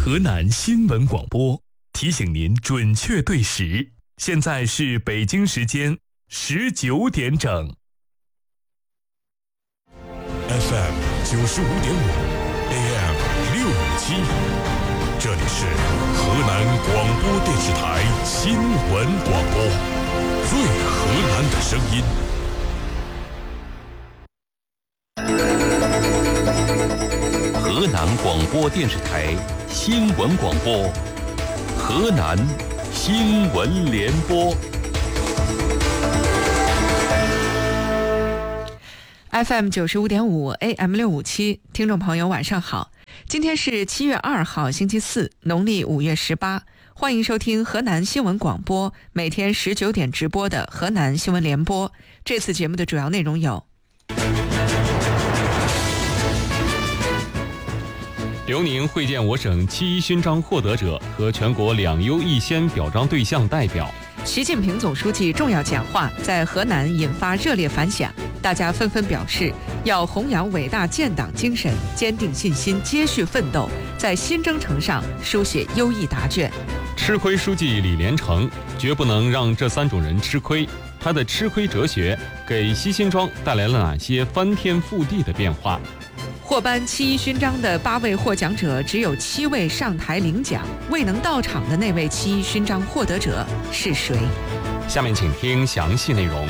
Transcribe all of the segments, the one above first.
河南新闻广播提醒您准确对时，现在是北京时间19点整。 FM 95.5，AM 657，这里是河南广播电视台新闻广播，最河南的声音。 河南广播电视台新闻广播，河南新闻联播。 FM 95.5 AM 657，听众朋友晚上好，今天是7月2号星期四，农历5月18，欢迎收听河南新闻广播每天19点直播的河南新闻联播。这次节目的主要内容有： 刘宁会见我省7·1勋章获得者和全国2优1先表彰对象代表。 习近平总书记重要讲话在河南引发热烈反响，大家纷纷表示要弘扬伟大建党精神，坚定信心，接续奋斗，在新征程上书写优异答卷。 吃亏书记李连成绝不能让这3种人吃亏，他的吃亏哲学给西辛庄带来了哪些翻天覆地的变化？ 获颁7·1勋章的8位获奖者只有7位上台领奖，未能到场的那位7·1勋章获得者是谁？ 下面请听详细内容。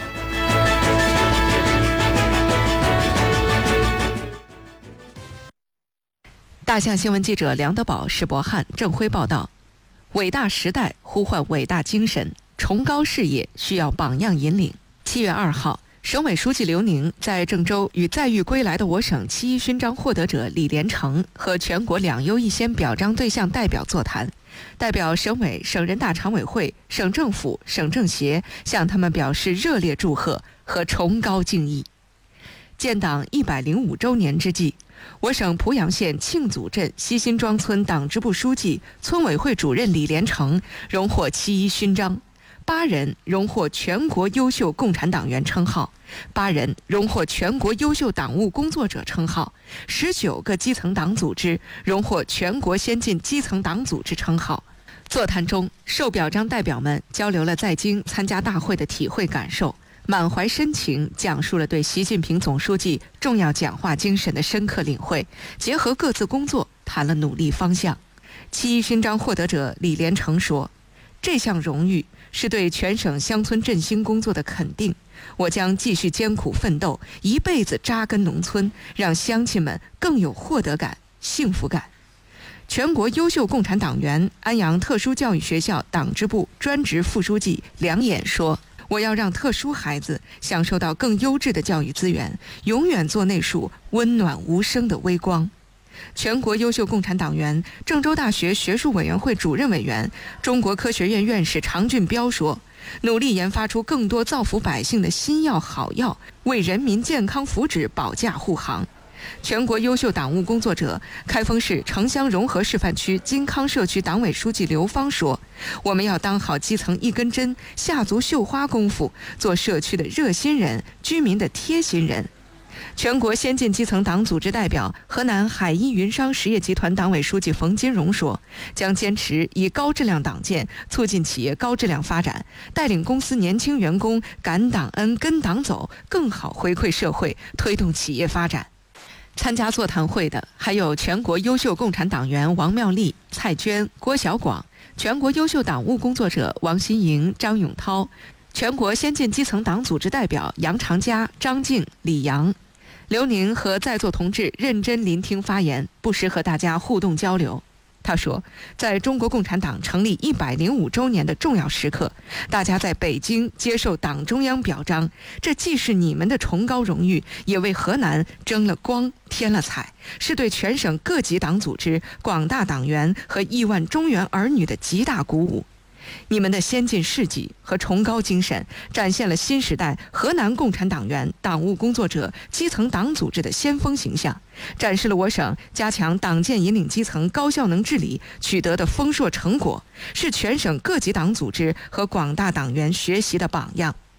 大象新闻记者梁德宝、石博汉、郑辉报道：伟大时代呼唤伟大精神，崇高事业需要榜样引领。7月2号，省委书记刘宁在郑州与载誉归来的我省7·1勋章获得者李连成和全国2优1先表彰对象代表座谈，代表省委、省人大常委会、省政府、省政协向他们表示热烈祝贺和崇高敬意。建党105周年之际，我省濮阳县庆祖镇西辛庄村党支部书记、村委会主任李连成荣获7·1勋章，8人荣获全国优秀共产党员称号，8人荣获全国优秀党务工作者称号，19个基层党组织荣获全国先进基层党组织称号。座谈中，受表彰代表们交流了在京参加大会的体会感受，满怀深情讲述了对习近平总书记重要讲话精神的深刻领会，结合各自工作谈了努力方向。7·1勋章获得者李连成说，这项荣誉是对全省乡村振兴工作的肯定，我将继续艰苦奋斗，一辈子扎根农村，让乡亲们更有获得感、幸福感。全国优秀共产党员安阳特殊教育学校党支部专职副书记梁衍说，我要让特殊孩子享受到更优质的教育资源，永远做那束温暖无声的微光。全国优秀共产党员郑州大学学术委员会主任委员、中国科学院院士常俊彪说，努力研发出更多造福百姓的新药好药，为人民健康福祉保驾护航。全国优秀党务工作者开封市城乡融合示范区金康社区党委书记刘芳说，我们要当好基层一根针，下足绣花功夫，做社区的热心人，居民的贴心人。全国先进基层党组织代表、河南海一云商实业集团党委书记冯金荣说，将坚持以高质量党建促进企业高质量发展，带领公司年轻员工感党恩、跟党走，更好回馈社会，推动企业发展。参加座谈会的还有全国优秀共产党员王妙丽、蔡娟、郭小广，全国优秀党务工作者王新莹、张永涛，全国先进基层党组织代表杨长佳、张静、李阳。刘宁和在座同志认真聆听发言，不时和大家互动交流。他说，在中国共产党成立105周年的重要时刻，大家在北京接受党中央表彰，这既是你们的崇高荣誉，也为河南争了光、添了彩，是对全省各级党组织、广大党员和亿万中原儿女的极大鼓舞。你们的先进事迹和崇高精神，展现了新时代河南共产党员、党务工作者、基层党组织的先锋形象，展示了我省加强党建引领基层高效能治理取得的丰硕成果，是全省各级党组织和广大党员学习的榜样。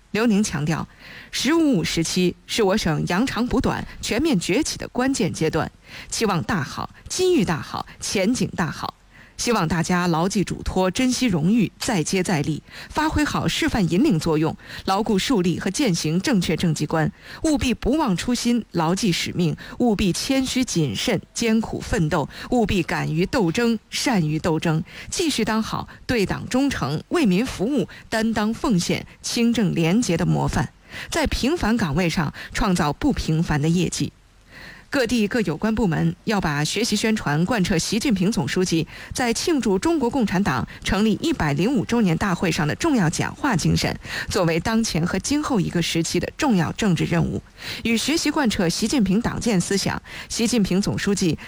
刘宁强调，“15+5”时期是我省扬长补短、全面崛起的关键阶段，期望大好，机遇大好，前景大好。希望大家牢记嘱托，珍惜荣誉，再接再厉，发挥好示范引领作用，牢固树立和践行正确政绩观，务必不忘初心，牢记使命，务必谦虚谨慎，艰苦奋斗，务必敢于斗争，善于斗争，继续当好对党忠诚、为民服务、担当奉献、清正廉洁的模范，在平凡岗位上创造不平凡的业绩。各地各有关部门要把学习宣传贯彻习近平总书记在庆祝中国共产党成立105周年大会上的重要讲话精神，作为当前和今后一个时期的重要政治任务，与学习贯彻习近平党建思想、习近平总书记